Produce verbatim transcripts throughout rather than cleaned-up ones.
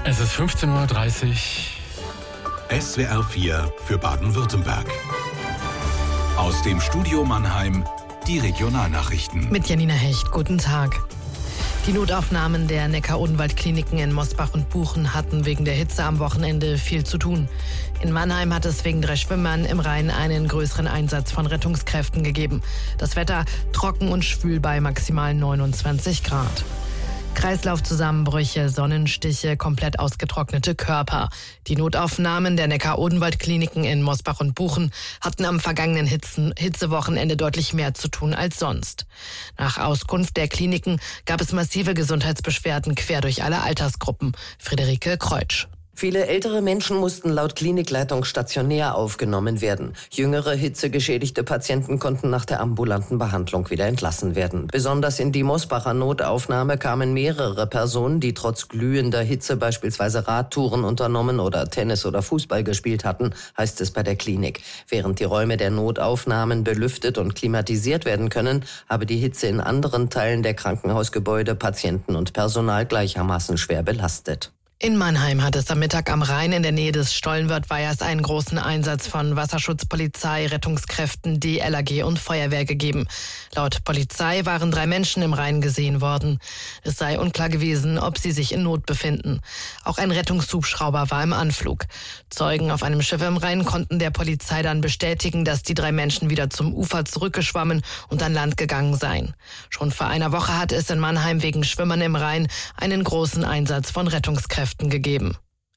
Es ist fünfzehn Uhr dreißig. S W R vier für Baden-Württemberg. Aus dem Studio Mannheim die Regionalnachrichten. Mit Janina Hecht, guten Tag. Die Notaufnahmen der Neckar-Odenwald-Kliniken in Mosbach und Buchen hatten wegen der Hitze am Wochenende viel zu tun. In Mannheim hat es wegen drei Schwimmern im Rhein einen größeren Einsatz von Rettungskräften gegeben. Das Wetter trocken und schwül bei maximal neunundzwanzig Grad. Kreislaufzusammenbrüche, Sonnenstiche, komplett ausgetrocknete Körper. Die Notaufnahmen der Neckar-Odenwald-Kliniken in Mosbach und Buchen hatten am vergangenen Hitzen, Hitzewochenende deutlich mehr zu tun als sonst. Nach Auskunft der Kliniken gab es massive Gesundheitsbeschwerden quer durch alle Altersgruppen. Friederike Kreutsch. Viele ältere Menschen mussten laut Klinikleitung stationär aufgenommen werden. Jüngere, hitzegeschädigte Patienten konnten nach der ambulanten Behandlung wieder entlassen werden. Besonders in die Mosbacher Notaufnahme kamen mehrere Personen, die trotz glühender Hitze beispielsweise Radtouren unternommen oder Tennis oder Fußball gespielt hatten, heißt es bei der Klinik. Während die Räume der Notaufnahmen belüftet und klimatisiert werden können, habe die Hitze in anderen Teilen der Krankenhausgebäude Patienten und Personal gleichermaßen schwer belastet. In Mannheim hat es am Mittag am Rhein in der Nähe des Stollenwörth-Weihers einen großen Einsatz von Wasserschutzpolizei, Rettungskräften, D L R G und Feuerwehr gegeben. Laut Polizei waren drei Menschen im Rhein gesehen worden. Es sei unklar gewesen, ob sie sich in Not befinden. Auch ein Rettungshubschrauber war im Anflug. Zeugen auf einem Schiff im Rhein konnten der Polizei dann bestätigen, dass die drei Menschen wieder zum Ufer zurückgeschwommen und an Land gegangen seien. Schon vor einer Woche hatte es in Mannheim wegen Schwimmern im Rhein einen großen Einsatz von Rettungskräften gegeben.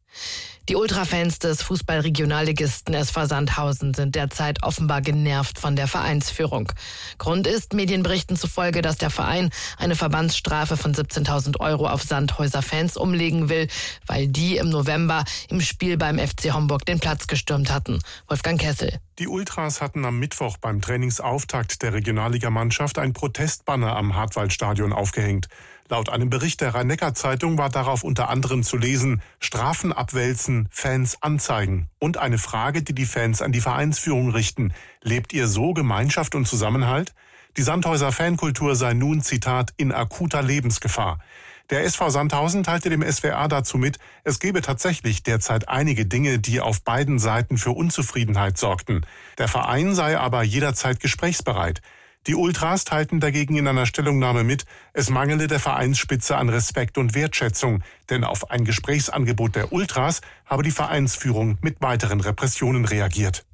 Die Ultrafans des Fußball-Regionalligisten S V Sandhausen sind derzeit offenbar genervt von der Vereinsführung. Grund ist Medienberichten zufolge, dass der Verein eine Verbandsstrafe von siebzehntausend Euro auf Sandhäuser-Fans umlegen will, weil die im November im Spiel beim F C Homburg den Platz gestürmt hatten. Wolfgang Kessel. Die Ultras hatten am Mittwoch beim Trainingsauftakt der Regionalligamannschaft ein Protestbanner am Hartwaldstadion aufgehängt. Laut einem Bericht der Rhein-Neckar-Zeitung war darauf unter anderem zu lesen: Strafen abwälzen, Fans anzeigen. Und eine Frage, die die Fans an die Vereinsführung richten: Lebt ihr so Gemeinschaft und Zusammenhalt? Die Sandhäuser Fankultur sei nun, Zitat, in akuter Lebensgefahr. Der S V Sandhausen teilte dem S W R dazu mit, es gebe tatsächlich derzeit einige Dinge, die auf beiden Seiten für Unzufriedenheit sorgten. Der Verein sei aber jederzeit gesprächsbereit. Die Ultras teilten dagegen in einer Stellungnahme mit, es mangele der Vereinsspitze an Respekt und Wertschätzung, denn auf ein Gesprächsangebot der Ultras habe die Vereinsführung mit weiteren Repressionen reagiert.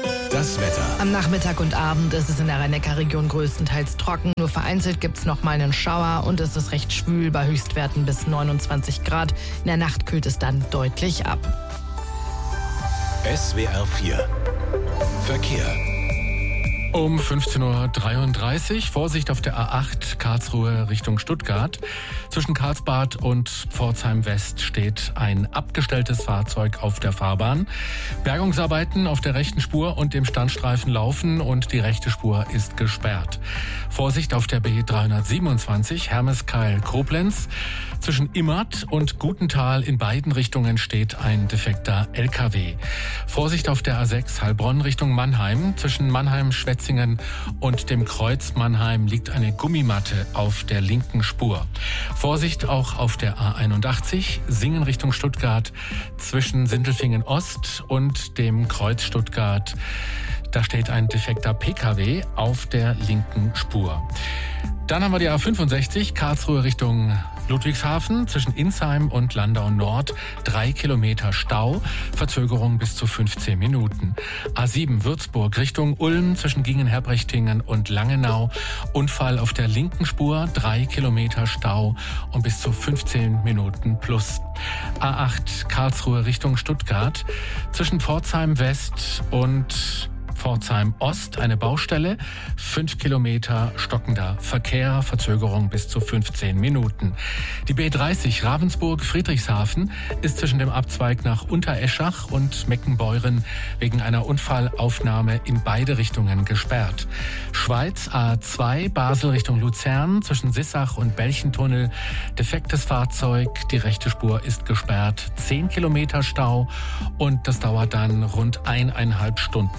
Das Wetter. Am Nachmittag und Abend ist es in der Rhein-Neckar-Region größtenteils trocken. Nur vereinzelt gibt es noch mal einen Schauer und es ist recht schwül bei Höchstwerten bis neunundzwanzig Grad. In der Nacht kühlt es dann deutlich ab. S W R vier Verkehr. Um fünfzehn Uhr dreiunddreißig, Vorsicht auf der A acht Karlsruhe Richtung Stuttgart. Zwischen Karlsbad und Pforzheim West steht ein abgestelltes Fahrzeug auf der Fahrbahn. Bergungsarbeiten auf der rechten Spur und dem Standstreifen laufen und die rechte Spur ist gesperrt. Vorsicht auf der B dreihundertsiebenundzwanzig Hermeskeil-Koblenz. Zwischen Immert und Gutenthal in beiden Richtungen steht ein defekter L K W. Vorsicht auf der A sechs Heilbronn Richtung Mannheim. Zwischen Mannheim-Schwetzingen und dem Kreuz Mannheim liegt eine Gummimatte auf der linken Spur. Vorsicht auch auf der A einundachtzig Singen Richtung Stuttgart. Zwischen Sindelfingen Ost und dem Kreuz Stuttgart. Da steht ein defekter P K W auf der linken Spur. Dann haben wir die A fünfundsechzig Karlsruhe Richtung Ludwigshafen, zwischen Insheim und Landau Nord, drei Kilometer Stau, Verzögerung bis zu fünfzehn Minuten. A sieben Würzburg Richtung Ulm, zwischen Gingen-Herbrechtingen und Langenau, Unfall auf der linken Spur, drei Kilometer Stau und bis zu fünfzehn Minuten plus. A acht Karlsruhe Richtung Stuttgart, zwischen Pforzheim West und Pforzheim Ost eine Baustelle, fünf Kilometer stockender Verkehr, Verzögerung bis zu fünfzehn Minuten. Die B dreißig Ravensburg-Friedrichshafen ist zwischen dem Abzweig nach Untereschach und Meckenbeuren wegen einer Unfallaufnahme in beide Richtungen gesperrt. Schweiz A zwei Basel Richtung Luzern zwischen Sissach und Belchentunnel, defektes Fahrzeug, die rechte Spur ist gesperrt, zehn Kilometer Stau und das dauert dann rund eineinhalb Stunden länger.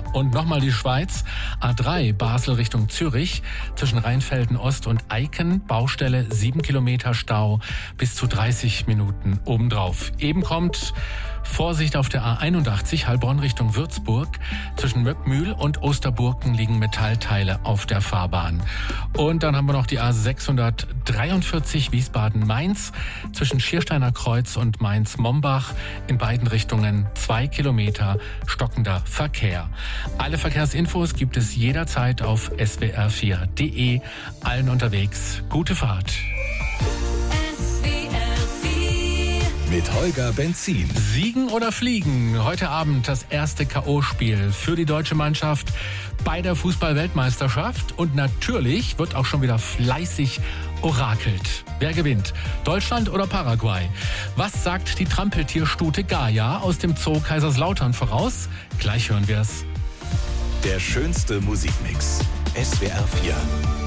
Und nochmal die Schweiz. A drei Basel Richtung Zürich. Zwischen Rheinfelden Ost und Eiken. Baustelle, sieben Kilometer Stau. Bis zu dreißig Minuten obendrauf. Eben kommt Vorsicht auf der A einundachtzig Heilbronn Richtung Würzburg. Zwischen Möckmühl und Osterburken liegen Metallteile auf der Fahrbahn. Und dann haben wir noch die A sechshundertdreiundvierzig Wiesbaden-Mainz. Zwischen Schiersteiner Kreuz und Mainz-Mombach. In beiden Richtungen zwei Kilometer stockender Verkehr. Alle Verkehrsinfos gibt es jederzeit auf s w r vier punkt d e. Allen unterwegs gute Fahrt. Mit Holger Benzin. Siegen oder fliegen? Heute Abend das erste K O-Spiel für die deutsche Mannschaft bei der Fußball-Weltmeisterschaft. Und natürlich wird auch schon wieder fleißig orakelt. Wer gewinnt? Deutschland oder Paraguay? Was sagt die Trampeltierstute Gaia aus dem Zoo Kaiserslautern voraus? Gleich hören wir es. Der schönste Musikmix. S W R vier.